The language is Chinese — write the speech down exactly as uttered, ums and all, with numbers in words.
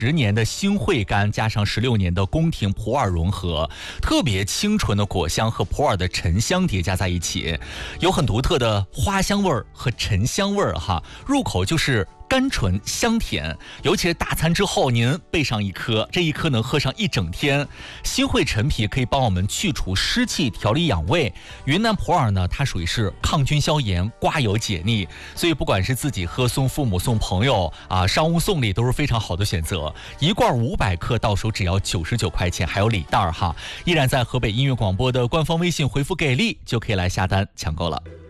十年的星汇柑加上十六年的宫廷普洱融合，特别清纯的果香和普洱的沉香叠加在一起，有很独特的花香味儿和沉香味儿哈，入口就是甘醇香甜，尤其是大餐之后您备上一颗，这一颗能喝上一整天。星汇陈皮可以帮我们去除湿气，调理养胃。云南普洱呢，它属于是抗菌消炎、刮油解腻，所以不管是自己喝、送父母、送朋友啊，商务送礼都是非常好的选择。一罐五百克到手只要九十九块钱，还有礼袋哈。依然在河北音乐广播的官方微信回复给力就可以来下单抢购了。